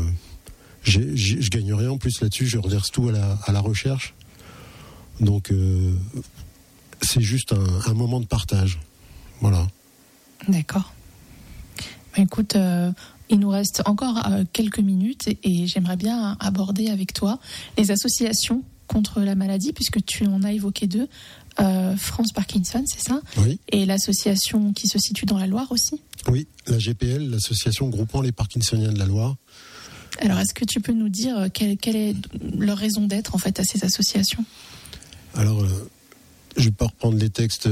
je gagne rien en plus là-dessus, je reverse tout à la recherche. Donc, c'est juste un moment de partage. Voilà. D'accord. Écoute, il nous reste encore quelques minutes et j'aimerais bien aborder avec toi les associations contre la maladie, puisque tu en as évoqué deux. France Parkinson, c'est ça ? Oui. Et l'association qui se situe dans la Loire aussi ? Oui, la GPL, l'association groupant les Parkinsoniens de la Loire. Alors, est-ce que tu peux nous dire quelle est leur raison d'être en fait à ces associations ? Alors, je vais pas reprendre les textes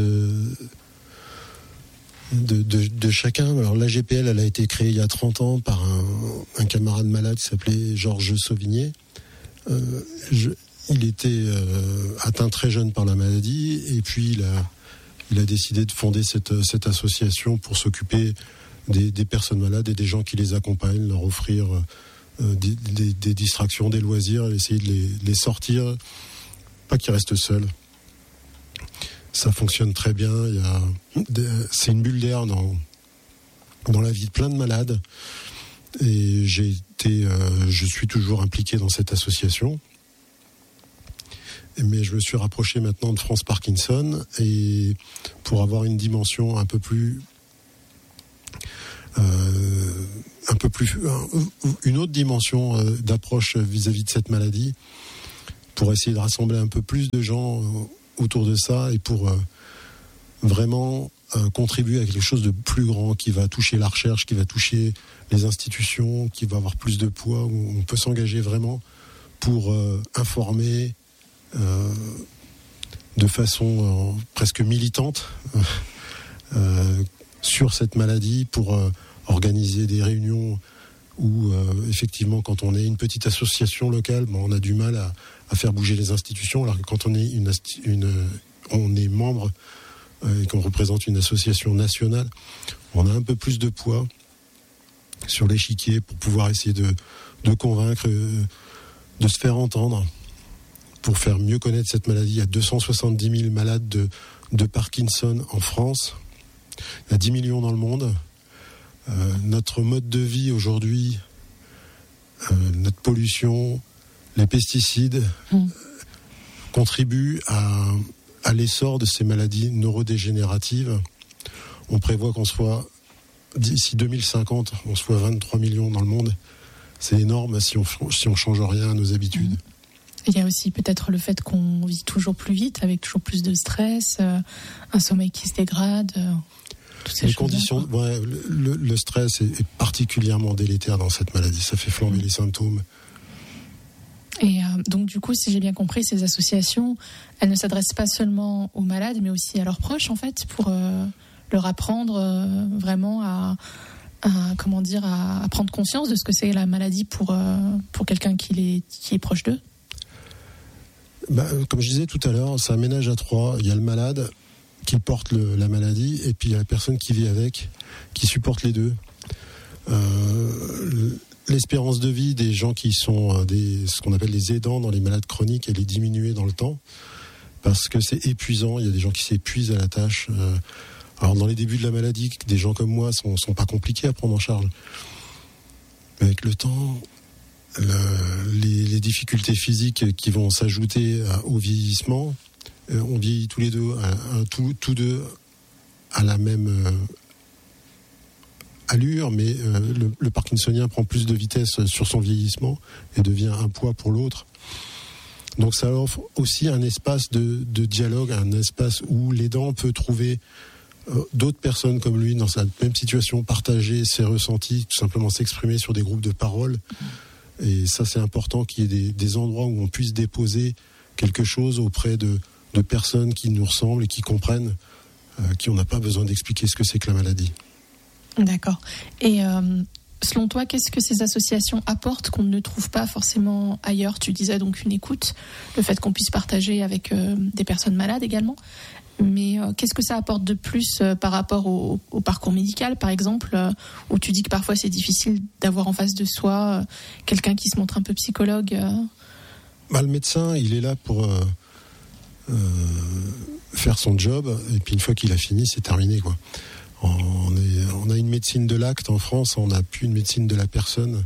de chacun. Alors, la GPL, elle a été créée il y a 30 ans par un camarade malade qui s'appelait Georges Sauvigné. Il était atteint très jeune par la maladie, et puis il a décidé de fonder cette association pour s'occuper des personnes malades et des gens qui les accompagnent, leur offrir des distractions, des loisirs, essayer de les sortir, pas qu'ils restent seuls. Ça fonctionne très bien. C'est une bulle d'air dans la vie de plein de malades, et je suis toujours impliqué dans cette association. Mais je me suis rapproché maintenant de France Parkinson, et pour avoir une dimension un peu plus une autre dimension d'approche vis-à-vis de cette maladie, pour essayer de rassembler un peu plus de gens autour de ça, et pour vraiment contribuer à quelque chose de plus grand qui va toucher la recherche, qui va toucher les institutions, qui va avoir plus de poids, où on peut s'engager vraiment pour informer de façon presque militante sur cette maladie, pour organiser des réunions où effectivement, quand on est une petite association locale, on a du mal à faire bouger les institutions, alors que quand on est on est membre et qu'on représente une association nationale, on a un peu plus de poids sur l'échiquier pour pouvoir essayer de convaincre, de se faire entendre, pour faire mieux connaître cette maladie. Il y a 270 000 malades de Parkinson en France. Il y a 10 millions dans le monde. Notre mode de vie aujourd'hui, notre pollution, les pesticides contribuent à l'essor de ces maladies neurodégénératives. On prévoit qu'on soit, d'ici 2050, on soit 23 millions dans le monde. C'est énorme si on change rien à nos habitudes. Il y a aussi peut-être le fait qu'on vit toujours plus vite, avec toujours plus de stress, un sommeil qui se dégrade. Les conditions, le stress est particulièrement délétère dans cette maladie. Ça fait flamber les symptômes. Et donc du coup, si j'ai bien compris, ces associations, elles ne s'adressent pas seulement aux malades, mais aussi à leurs proches, en fait, pour leur apprendre vraiment à prendre conscience de ce que c'est la maladie pour quelqu'un qui est proche d'eux. Comme je disais tout à l'heure, c'est un ménage à trois. Il y a le malade qui porte la maladie, et puis il y a la personne qui vit avec, qui supporte les deux. L'espérance de vie des gens qui sont ce qu'on appelle les aidants dans les malades chroniques, elle est diminuée dans le temps, parce que c'est épuisant. Il y a des gens qui s'épuisent à la tâche. Alors dans les débuts de la maladie, des gens comme moi sont pas compliqués à prendre en charge. Mais avec le temps, les difficultés physiques qui vont s'ajouter au vieillissement, on vieillit tous les deux, tous deux à la même allure, mais le parkinsonien prend plus de vitesse sur son vieillissement et devient un poids pour l'autre. Donc ça offre aussi un espace de dialogue, un espace où l'aidant peut trouver d'autres personnes comme lui dans sa même situation, partager ses ressentis, tout simplement s'exprimer sur des groupes de parole. Et ça, c'est important qu'il y ait des endroits où on puisse déposer quelque chose auprès de personnes qui nous ressemblent et qui comprennent, qui on n'a pas besoin d'expliquer ce que c'est que la maladie. D'accord. Et selon toi, qu'est-ce que ces associations apportent qu'on ne trouve pas forcément ailleurs ? Tu disais donc une écoute, le fait qu'on puisse partager avec des personnes malades également. Mais qu'est-ce que ça apporte de plus par rapport au parcours médical, par exemple, où tu dis que parfois c'est difficile d'avoir en face de soi quelqu'un qui se montre un peu psychologue Le médecin, il est là pour faire son job, et puis une fois qu'il a fini, c'est terminé, quoi. On a une médecine de l'acte en France, on n'a plus une médecine de la personne.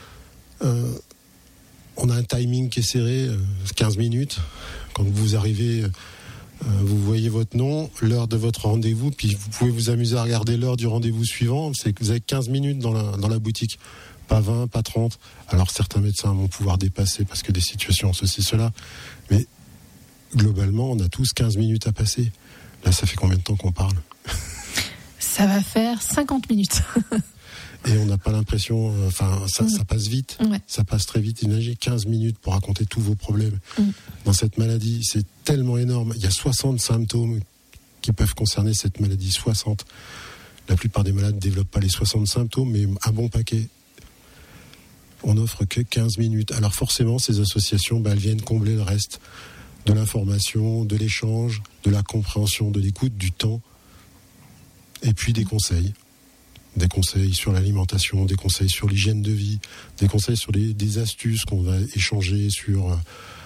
On a un timing qui est serré, 15 minutes. Quand vous arrivez, vous voyez votre nom, l'heure de votre rendez-vous, puis vous pouvez vous amuser à regarder l'heure du rendez-vous suivant. C'est que vous avez 15 minutes dans la boutique, pas 20, pas 30. Alors certains médecins vont pouvoir dépasser parce que des situations, ceci, cela. Mais globalement, on a tous 15 minutes à passer. Là, ça fait combien de temps qu'on parle ? Ça va faire 50 minutes. Et on n'a pas l'impression... ça passe vite. Ouais. Ça passe très vite. Imaginez 15 minutes pour raconter tous vos problèmes. Dans cette maladie, c'est tellement énorme. Il y a 60 symptômes qui peuvent concerner cette maladie. 60. La plupart des malades ne développent pas les 60 symptômes, mais un bon paquet. On n'offre que 15 minutes. Alors forcément, ces associations, elles viennent combler le reste de l'information, de l'échange, de la compréhension, de l'écoute, du temps. Et puis des conseils sur l'alimentation, des conseils sur l'hygiène de vie, des conseils sur des astuces qu'on va échanger sur...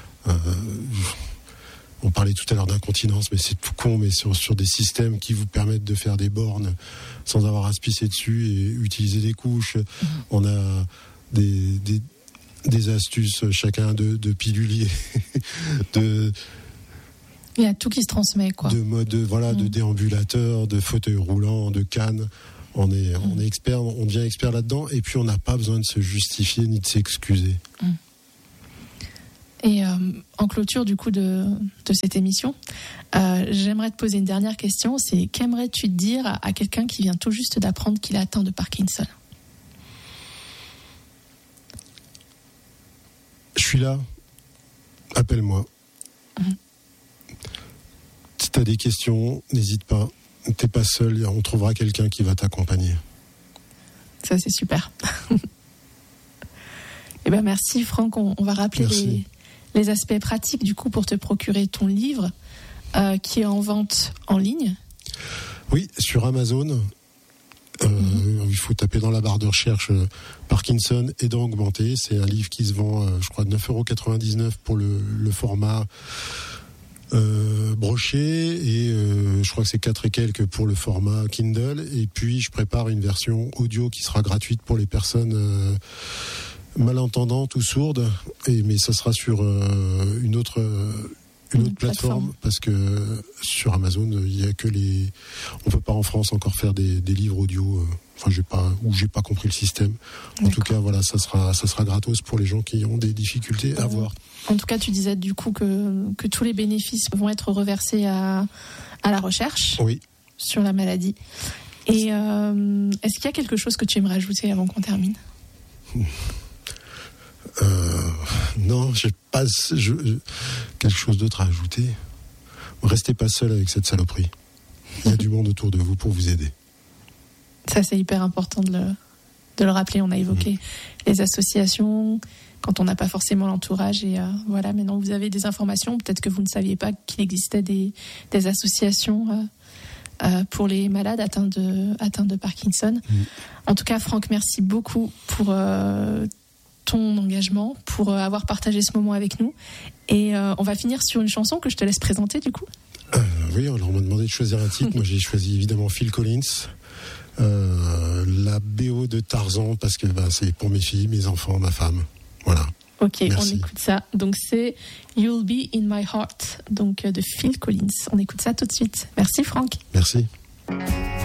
on parlait tout à l'heure d'incontinence, mais c'est tout con, mais sur des systèmes qui vous permettent de faire des bornes sans avoir à se pisser dessus et utiliser des couches. On a des astuces, chacun de piluliers, Il y a tout qui se transmet, quoi. De mode, de déambulateur, de fauteuil roulant, de canne. On est expert, on devient expert là-dedans, et puis on n'a pas besoin de se justifier ni de s'excuser. Et en clôture du coup de cette émission, j'aimerais te poser une dernière question. C'est qu'aimerais-tu dire à quelqu'un qui vient tout juste d'apprendre qu'il est atteint de Parkinson ? Je suis là. Appelle-moi. Si tu as des questions, n'hésite pas. T'es pas seul, on trouvera quelqu'un qui va t'accompagner. Ça, c'est super. Eh ben, merci Franck. On va rappeler les aspects pratiques du coup pour te procurer ton livre qui est en vente en ligne. Oui, sur Amazon. Il faut taper dans la barre de recherche Parkinson aidant augmenté. C'est un livre qui se vend, je crois, 9,99€ pour le format broché, et je crois que c'est 4 et quelques pour le format Kindle. Et puis je prépare une version audio qui sera gratuite pour les personnes malentendantes ou sourdes, mais ça sera sur une autre plateforme, parce que sur Amazon il y a que on peut pas en France encore faire des livres audio. J'ai pas compris le système. En tout cas, voilà, ça sera gratos pour les gens qui ont des difficultés à voir. En tout cas, tu disais du coup que tous les bénéfices vont être reversés à la recherche sur la maladie. Et est-ce qu'il y a quelque chose que tu aimerais ajouter avant qu'on termine ? Non, j'ai pas quelque chose d'autre à ajouter. Restez pas seul avec cette saloperie. Il y a du monde autour de vous pour vous aider. Ça, c'est hyper important de le rappeler. On a évoqué les associations quand on n'a pas forcément l'entourage. Et voilà, maintenant vous avez des informations. Peut-être que vous ne saviez pas qu'il existait des associations pour les malades atteints de Parkinson. En tout cas, Franck, merci beaucoup pour ton engagement, pour avoir partagé ce moment avec nous. Et on va finir sur une chanson que je te laisse présenter du coup. Oui, on leur m'a demandé de choisir un titre. Moi, j'ai choisi évidemment Phil Collins. La BO de Tarzan, parce que c'est pour mes filles, mes enfants, ma femme. Voilà. Ok, Merci. On écoute ça. Donc c'est You'll Be in My Heart, donc de Phil Collins. On écoute ça tout de suite. Merci Franck. Merci.